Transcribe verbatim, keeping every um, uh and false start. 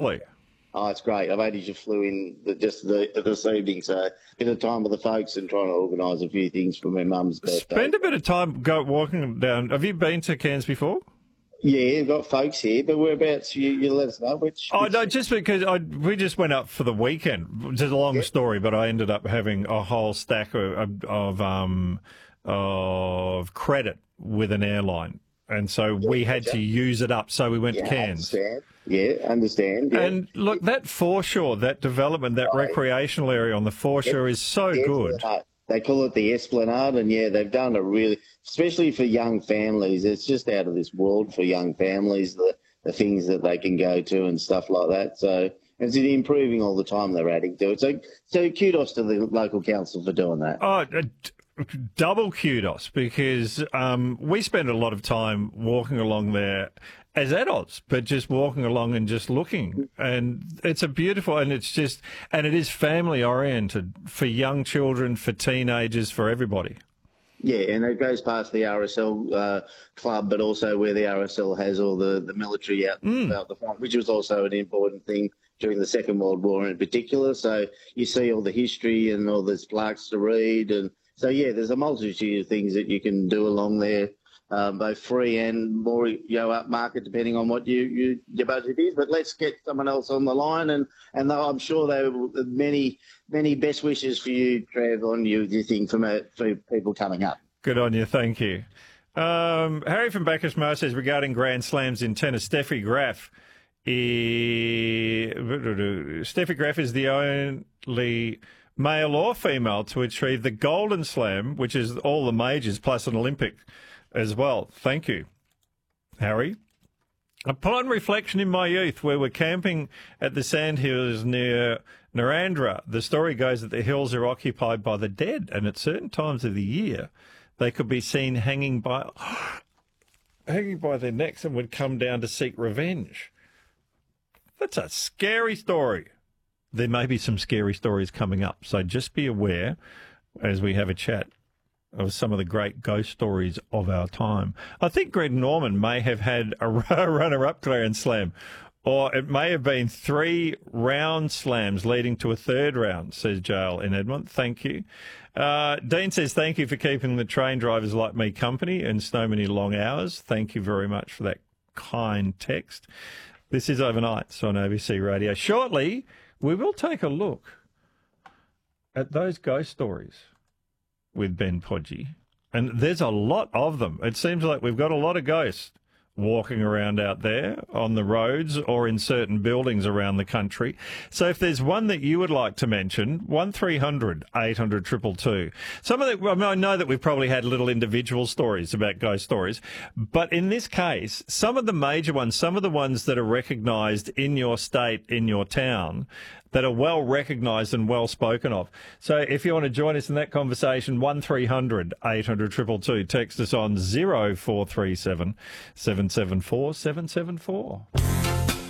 lovely. Oh, it's great. I've only just flew in the, just the, this evening, so a bit of time with the folks and trying to organise a few things for my mum's birthday. Spend a bit of time go walking down. Have you been to Cairns before? Yeah, we've got folks here, but whereabouts? You, you let us know which. Oh which... no, just because I we just went up for the weekend. It's a long yeah. story, but I ended up having a whole stack of of um of credit with an airline, and so yeah, we had gotcha. to use it up. So we went yeah, to Cairns. Understand. Yeah, understand. Yeah. And look, that foreshore, that development, that right. recreational area on the foreshore yep. is so yeah, good. They call it the Esplanade, and yeah, they've done a really, especially for young families, it's just out of this world for young families, the, the things that they can go to and stuff like that. So it's improving all the time, they're adding to it. So, so kudos to the local council for doing that. Oh, uh, double kudos, because um, we spend a lot of time walking along there as adults, but just walking along and just looking. And it's a beautiful, and it's just, and it is family oriented for young children, for teenagers, for everybody. Yeah, and it goes past the R S L uh, club, but also where the R S L has all the, the military out, mm. out the front, which was also an important thing during the Second World War in particular. So you see all the history and all these plaques to read. And so, yeah, there's a multitude of things that you can do along there. Um, both free and more, you know, upmarket, depending on what you, you your budget is. But let's get someone else on the line, and and I'm sure there are many many best wishes for you, Trev, on you, you think, from a, for people coming up. Good on you, thank you. Um, Harry from Bacchus Moe says regarding Grand Slams in tennis, Steffi Graf, is, Steffi Graf is the only male or female to achieve the Golden Slam, which is all the majors plus an Olympic as well. Thank you, Harry. Upon reflection in my youth, we were camping at the sandhills near Narandra. The story goes that the hills are occupied by the dead, and at certain times of the year, they could be seen hanging by hanging by their necks and would come down to seek revenge. That's a scary story. There may be some scary stories coming up, so just be aware as we have a chat of some of the great ghost stories of our time. I think Greg Norman may have had a runner-up Grand Slam, or it may have been three round slams leading to a third round, says Jail in Edmond. Thank you. Uh, Dean says, thank you for keeping the train drivers like me company and so many long hours. Thank you very much for that kind text. This is Overnights on A B C Radio. Shortly, we will take a look at those ghost stories with Ben Podgy. And there's a lot of them. It seems like we've got a lot of ghosts walking around out there on the roads or in certain buildings around the country. So if there's one that you would like to mention, one three hundred eight hundred two two two. Some of the, I, mean, I know that we've probably had little individual stories about ghost stories, but in this case, some of the major ones, some of the ones that are recognised in your state, in your town, that are well recognised and well spoken of. So if you want to join us in that conversation, one three hundred eight hundred two two two. Text us on zero four three seven seven seven four seven seven four.